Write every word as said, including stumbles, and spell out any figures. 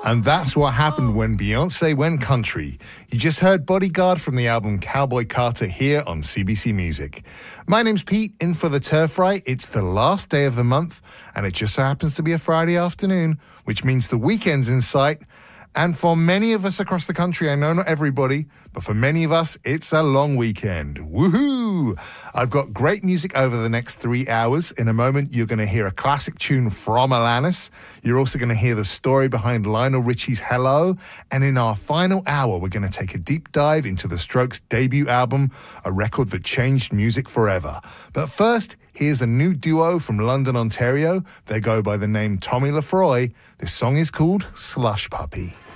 And that's what happened when Beyonce went country. You just heard Bodyguard from the album Cowboy Carter here on C B C Music. My name's Pete, in for the Turf Right. It's the last day of the month, and it just so happens to be a Friday afternoon, which means the weekend's in sight. And for many of us across the country, I know not everybody, but for many of us, it's a long weekend. Woohoo! I've got great music over the next three hours. In a moment, you're going to hear a classic tune from Alanis. You're also going to hear the story behind Lionel Richie's Hello. And in our final hour, we're going to take a deep dive into the Strokes' debut album, a record that changed music forever. But first, here's a new duo from London, Ontario. They go by the name Tommy Lefroy. This song is called Slush Puppy.